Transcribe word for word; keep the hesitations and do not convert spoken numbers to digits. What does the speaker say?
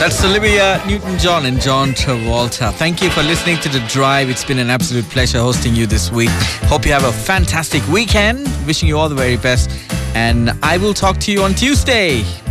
That's Olivia Newton-John and John Travolta. Thank you for listening to The Drive. It's been an absolute pleasure hosting you this week. Hope you have a fantastic weekend. Wishing you all the very best. And I will talk to you on Tuesday.